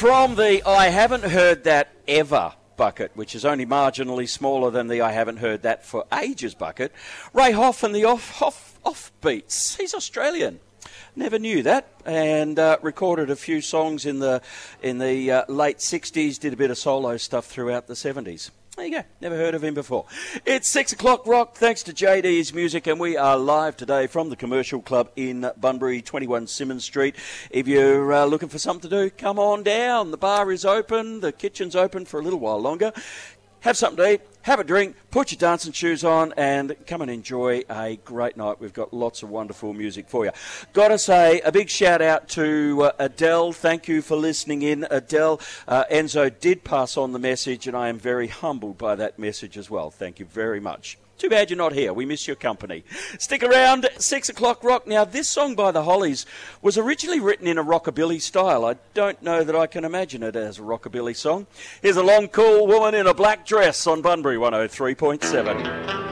From the I Haven't Heard That Ever bucket, which is only marginally smaller than the I Haven't Heard That for Ages bucket, Ray Hoff and the Offbeats. He's Australian. Never knew that, and recorded a few songs in the late 60s, did a bit of solo stuff throughout the 70s. There you go. Never heard of him before. It's 6 o'clock rock, thanks to JD's Music, and we are live today from the Commercial Club in Bunbury, 21 Symonds Street. If you're looking for something to do, come on down. The bar is open. The kitchen's open for a little while longer. Have something to eat, have a drink, put your dancing shoes on, and come and enjoy a great night. We've got lots of wonderful music for you. Got to say a big shout out to Adele. Thank you for listening in, Adele. Enzo did pass on the message, and I am very humbled by that message as well. Thank you very much. Too bad you're not here. We miss your company. Stick around, 6 o'clock rock. Now, this song by the Hollies was originally written in a rockabilly style. I don't know that I can imagine it as a rockabilly song. Here's a long, cool woman in a black dress on Bunbury 103.7.